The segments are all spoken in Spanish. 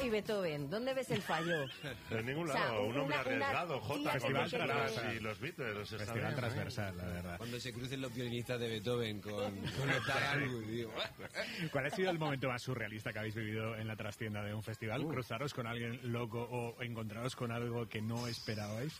y Beethoven. ¿Dónde ves el fallo? En ningún O sea, lado, un hombre una arriesgado, Jota, con Festival los Clash transversal. y los Beatles. está Festival bien, transversal, la verdad. Cuando se crucen los violinistas de Beethoven con los Tarangus, digo, ¿Cuál ha sido el momento más surrealista que habéis vivido en la trastienda de un festival? ¿Cruzaros con alguien loco o encontraros con algo que no esperabais?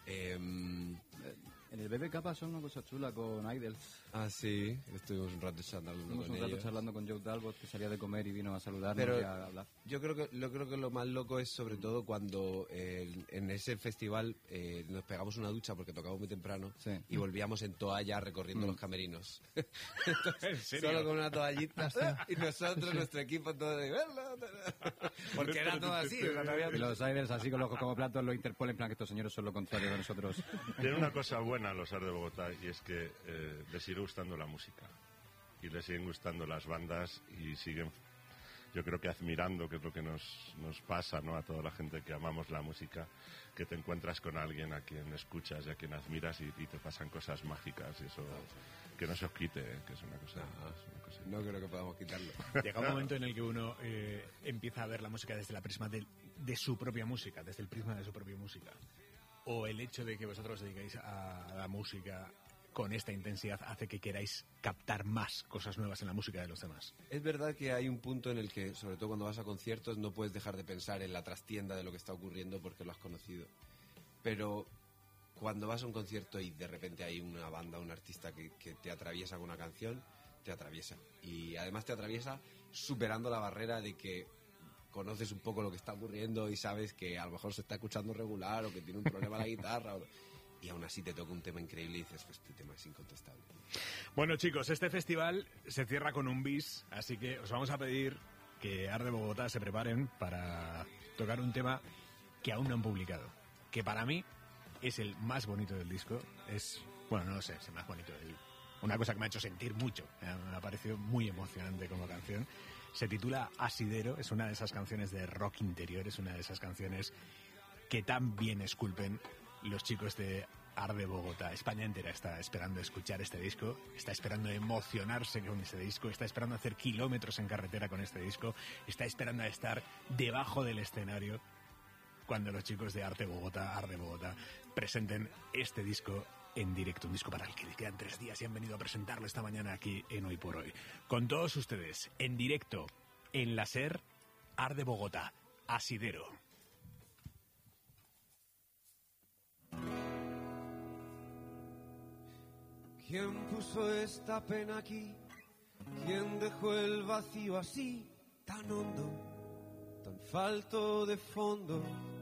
En el BBK pasó una cosa chula con Idols. sí, estuvimos un rato charlando Estuvimos con un rato ellos. charlando con Joe Talbot, que salía de comer y vino a saludarnos Pero y a hablar. yo creo que lo más loco es sobre todo cuando en ese festival nos pegamos una ducha porque tocamos muy temprano y volvíamos en toalla recorriendo los camerinos. ¿En serio? Solo con una toallita y nosotros, nuestro equipo, todo de porque era todo así. O sea, no había- Y los Idols, así con los ojos como platos, lo Interpol, en plan que estos señores son lo contrario de nosotros. Tiene una cosa buena los Ars de Bogotá y es que les sigue gustando la música y les siguen gustando las bandas y siguen, yo creo que admirando, que es lo que nos pasa, ¿no? A toda la gente que amamos la música, que te encuentras con alguien a quien escuchas y a quien admiras y te pasan cosas mágicas y eso que no se os quite, que es una cosa. No creo que podamos quitarlo. Llega un momento en el que uno empieza a ver la música desde la prisma de su propia música, desde el prisma de su propia música. O el hecho de que vosotros os dedicáis a la música con esta intensidad hace que queráis captar más cosas nuevas en la música de los demás. Es verdad que hay un punto en el que, sobre todo cuando vas a conciertos, no puedes dejar de pensar en la trastienda de lo que está ocurriendo porque lo has conocido. Pero cuando vas a un concierto y de repente hay una banda, un artista que te atraviesa con una canción, te atraviesa. Y además te atraviesa superando la barrera de que conoces un poco lo que está ocurriendo y sabes que a lo mejor se está escuchando regular o que tiene un problema la guitarra. Y aún así te toca un tema increíble y dices, pues este tema es incontestable. Bueno, chicos, este festival se cierra con un bis, así que os vamos a pedir que Ars de Bogotá se preparen para tocar un tema que aún no han publicado, que para mí es el más bonito del disco. Bueno, no lo sé, es el más bonito una cosa que me ha hecho sentir mucho, me ha parecido muy emocionante como canción. Se titula Asidero, es una de esas canciones de rock interior, es una de esas canciones que tan bien esculpen los chicos de Ars de Bogotá. España entera está esperando escuchar este disco, está esperando emocionarse con este disco, está esperando hacer kilómetros en carretera con este disco, está esperando a estar debajo del escenario cuando los chicos de Ars de Bogotá, presenten este disco en directo, un disco para el que le quedan 3 días y han venido a presentarlo esta mañana aquí en Hoy por Hoy. Con todos ustedes, en directo, en la SER, Ars de Bogotá, Asidero. ¿Quién puso esta pena aquí? ¿Quién dejó el vacío así, tan hondo, tan falto de fondo?